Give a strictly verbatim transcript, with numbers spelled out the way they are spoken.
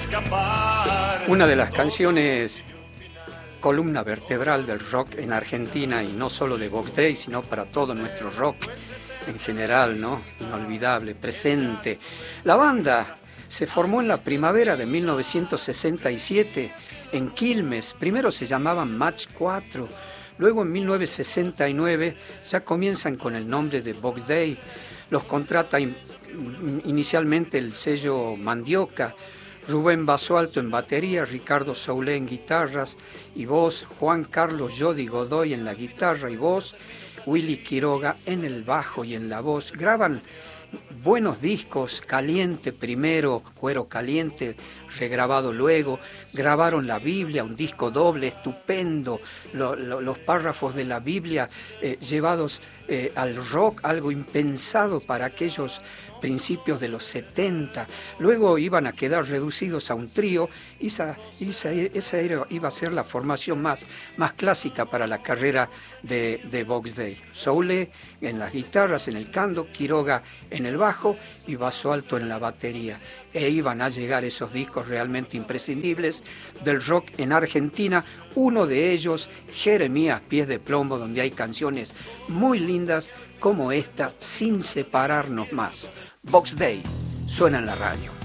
escapar. Una de las canciones columna vertebral del rock en Argentina, y no solo de Box Day, sino para todo nuestro rock en general, ¿no? Inolvidable, presente. La banda se formó en la primavera de mil novecientos sesenta y siete en Quilmes. Primero se llamaban Match cuatro, luego en mil novecientos sesenta y nueve ya comienzan con el nombre de Box Day. Los contrata in, inicialmente el sello Mandioca. Rubén Basualto en batería, Ricardo Soule en guitarras y voz, Juan Carlos Jody Godoy en la guitarra y voz, Willy Quiroga en el bajo y en la voz. Graban buenos discos, Caliente primero, Cuero Caliente, regrabado luego. Grabaron la Biblia, un disco doble estupendo, lo, lo, los párrafos de la Biblia eh, llevados eh, al rock, algo impensado para aquellos principios de los setenta. Luego iban a quedar reducidos a un trío y esa, esa, esa era, iba a ser la formación más, más clásica para la carrera de, de Box Day. Soule en las guitarras, en el canto, Quiroga en el bajo y Basualto en la batería. E iban a llegar esos discos realmente imprescindibles del rock en Argentina. Uno de ellos, Jeremías Pies de Plomo, donde hay canciones muy lindas como esta, Sin Separarnos Más. Box Day suena en la radio.